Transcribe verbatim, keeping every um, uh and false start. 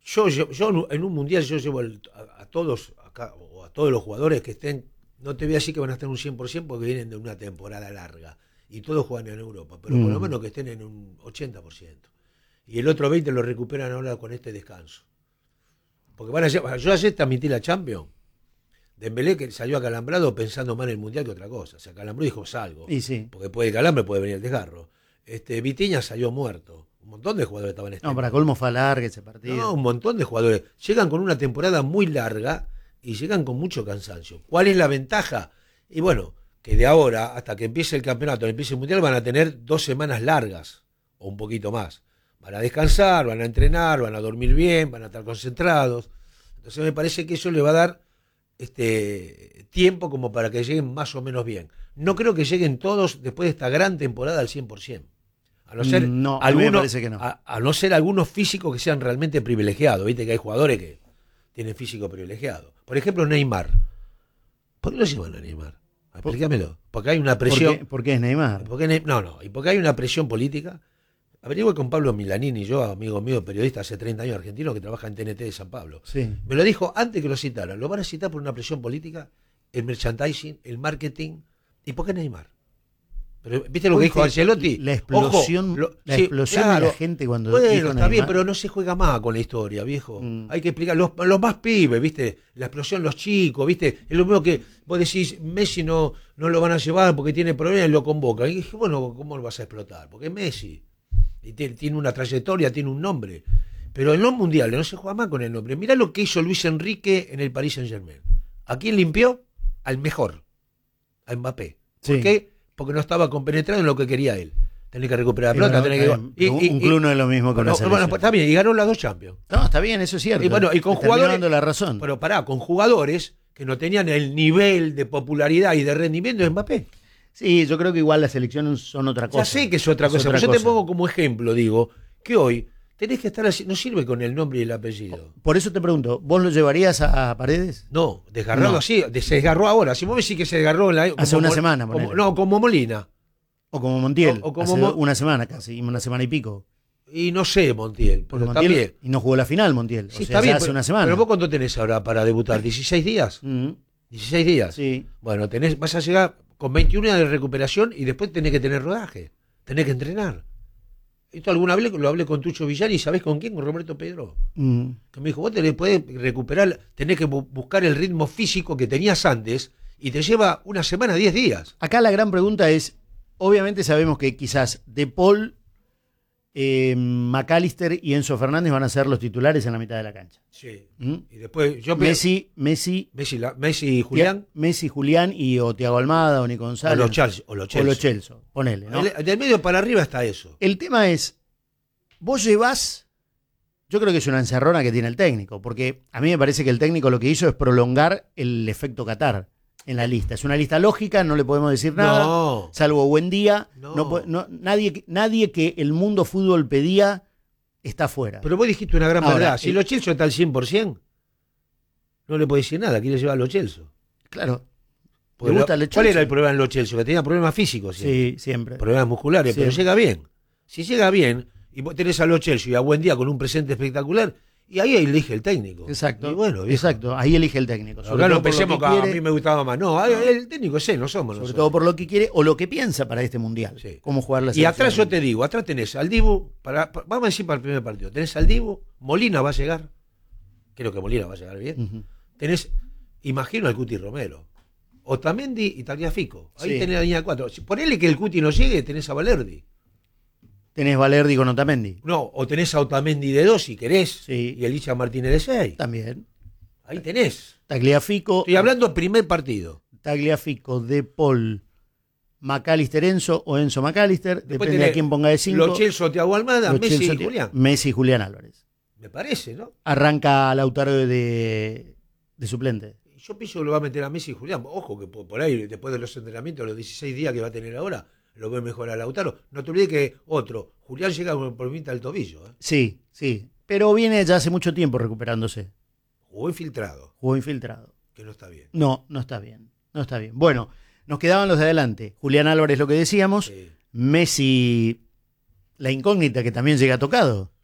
Yo, yo, yo en un mundial yo llevo el, a, a todos acá, o a todos los jugadores que estén, no te voy a decir que van a estar un cien por ciento porque vienen de una temporada larga y todos juegan en Europa, pero mm. por lo menos que estén en un ochenta por ciento. Y el otro veinte por ciento lo recuperan ahora con este descanso. Porque van a llevar, yo ayer transmití la Champions. Dembélé que salió acalambrado pensando más en el mundial que otra cosa. Se acalambró y dijo salgo. Y sí. Porque puede el calambre, puede venir el desgarro. Este, Vitinha salió muerto. Un montón de jugadores estaban en este. No, para colmo fue largo ese partido. No, un montón de jugadores. Llegan con una temporada muy larga y llegan con mucho cansancio. ¿Cuál es la ventaja? Y bueno, que de ahora hasta que empiece el campeonato, empiece el mundial, van a tener dos semanas largas o un poquito más. Van a descansar, van a entrenar, van a dormir bien, van a estar concentrados. Entonces me parece que eso le va a dar este tiempo como para que lleguen más o menos bien. No creo que lleguen todos después de esta gran temporada al cien por ciento. A no ser no, algunos, a mí me parece que no. A, a no ser algunos físicos que sean realmente privilegiados. Viste que hay jugadores que tienen físico privilegiado. Por ejemplo, Neymar. ¿Por qué lo llevan a Neymar? Explícamelo. Porque hay una presión. ¿Por qué, ¿Por qué es Neymar? Porque, no, no. Y porque hay una presión política. Averigüe con Pablo Milanini, yo, amigo mío, periodista hace treinta años argentino que trabaja en T N T de San Pablo. Sí. Me lo dijo antes que lo citaran. Lo van a citar por una presión política, el merchandising, el marketing. ¿Y por qué Neymar? Pero, ¿viste lo que dijo Ancelotti? La explosión, Ojo, lo, la sí, explosión claro, de la gente cuando bueno, dijo está Neymar. bien, pero no se juega más con la historia, viejo. Mm. Hay que explicar. Los, los más pibes, ¿viste? La explosión, los chicos, ¿viste? Es lo mismo que vos decís, Messi no, no lo van a llevar porque tiene problemas y lo convocan. Y dije, bueno, ¿cómo lo vas a explotar? Porque es Messi. Y tiene una trayectoria, tiene un nombre. Pero en los mundiales no se juega más con el nombre. Mirá lo que hizo Luis Enrique en el Paris Saint-Germain. ¿A quién limpió? Al mejor, a Mbappé. ¿Por Sí. qué? Porque no estaba compenetrado en lo que quería él. Tenés que recuperar la pelota, Bueno, tenés que... eh, Y, un, y, un club no es lo mismo con bueno, la selección. bueno, está bien, y ganó las dos Champions. No, está bien, eso es cierto. Y bueno, y con Te terminó jugadores... dando la razón. Pero pará, con jugadores que no tenían el nivel de popularidad y de rendimiento de Mbappé. Sí, yo creo que igual las elecciones son otra cosa. Ya sé que es otra Es cosa, otra pero yo te cosa. pongo como ejemplo, digo, que hoy tenés que estar así, no sirve con el nombre y el apellido. Por eso te pregunto, ¿vos lo llevarías a, a Paredes? No, desgarrado No. así, de- se desgarró ahora. Si vos me decís que se desgarró en la, Hace como una Mo- semana, como- ponele. no, como Molina. O como Montiel, O- o como hace Mo- una semana casi, una semana y pico. Y no sé, Montiel, Porque pero Montiel, también. y no jugó la final, Montiel. Sí, o sea, está bien, ya hace pero, una semana. pero vos cuánto tenés ahora para debutar, ¿dieciséis días? Mm, ¿dieciséis días? sí. Bueno, tenés, vas a llegar con veintiún días de recuperación y después tenés que tener rodaje, tenés que entrenar. Esto alguna vez lo hablé con Tucho Villar y ¿sabés con quién? Con Roberto Pedro. Mm. Que me dijo, vos tenés, podés recuperar, tenés que bu- buscar el ritmo físico que tenías antes y te lleva una semana, diez días. Acá la gran pregunta es, obviamente sabemos que quizás De Paul, eh, McAllister y Enzo Fernández van a ser los titulares en la mitad de la cancha. Sí. ¿Mm? Y después yo Messi, Messi, Messi, la- Messi y Julián Messi, Julián y o Thiago Almada o Nico o González. los Chelsea. O los o Chelsea. los Chelsea, ponele, ¿no? El- del medio para arriba está eso. El tema es, vos llevás, yo creo que es una encerrona que tiene el técnico, porque a mí me parece que el técnico lo que hizo es prolongar el efecto Qatar en la lista. Es una lista lógica, no le podemos decir nada, No. salvo buen día. No. No po- no- nadie, nadie que el mundo fútbol pedía está fuera. Pero vos dijiste una gran Ahora, verdad. Si el- los Chelsea está al cien por ciento, no le puede decir nada. Quiere llevar a los Chelsea. Claro. Porque ¿Le gusta lo- el ¿Cuál Chelsea? era el problema en los Chelsea? Que tenía problemas físicos. siempre. Sí, siempre. Problemas musculares, pero Siempre. llega bien. Si llega bien, y vos tenés a los Chelsea y a buen día con un presente espectacular, y ahí elige el técnico. Exacto. Y bueno, viejo, Exacto. Ahí elige el técnico. Sobre acá no todo por lo pensemos que que, a quiere, mí me gustaba más. No, el técnico es él, no somos sobre nosotros. todo por lo que quiere o lo que piensa para este mundial. Sí. Cómo jugar la Y atrás yo selección. te digo, atrás tenés al Dibu, para, pa- vamos a decir para el primer partido, tenés al Dibu, Molina va a llegar, creo que Molina va a llegar bien, Ujú. tenés, imagino al Cuti Romero, Otamendi y Tagliafico, ahí Sí. tenés la línea cuatro, si ponele que el Cuti no llegue, tenés a Valerdi, Tenés Valerdi con Otamendi. no, o tenés a Otamendi de dos si querés, Sí. y el Licha Martínez de seis, También. ahí tenés, Tagliafico. estoy hablando primer partido, Tagliafico, De Paul, McAllister Enzo o Enzo McAllister, Después depende tenés de quién ponga de cinco. los Chelsea, Thiago Almada, Los Messi Chelsea, y Julián, Messi y Julián Álvarez. me parece, ¿no? Arranca Lautaro de, de suplente. Yo pienso que lo va a meter a Messi y Julián. Ojo, que por, por ahí, después de los entrenamientos, los dieciséis días que va a tener ahora, lo ve mejor a Lautaro. No te olvides que otro, Julián llega con el problemita del tobillo. ¿eh? Sí, sí. Pero viene ya hace mucho tiempo recuperándose. Jugó infiltrado, Jugó infiltrado. que no está bien. No, no está bien. No está bien. Bueno, nos quedaban los de adelante. Julián Álvarez, lo que decíamos. Sí. Messi, la incógnita que también llega tocado.